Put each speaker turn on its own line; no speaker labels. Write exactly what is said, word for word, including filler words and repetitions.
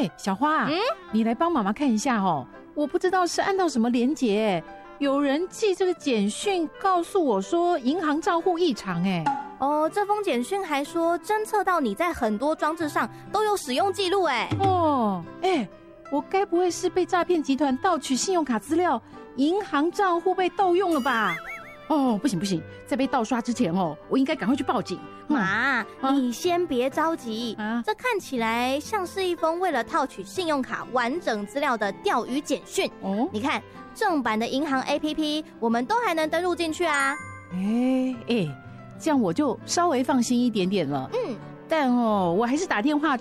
哎，小花啊，
嗯，
你来帮妈妈看一下哦。我不知道是按到什么连结，有人寄这个简讯告诉我说银行账户异常，哎。
哦，这封简讯还说侦测到你在很多装置上都有使用记录，哎。
哦，哎，我该不会是被诈骗集团盗取信用卡资料，银行账户被盗用了吧？哦，不行不行，在被盗刷之前哦，我应该赶快去报警。
妈，
嗯、
你先别着急，
啊，
这看起来像是一封为了套取信用卡完整资料的钓鱼简讯。
哦，
你看正版的银行 A P P， 我们都还能登入进去啊。
哎哎，这样我就稍微放心一点点了。
嗯，
但哦，我还是打电话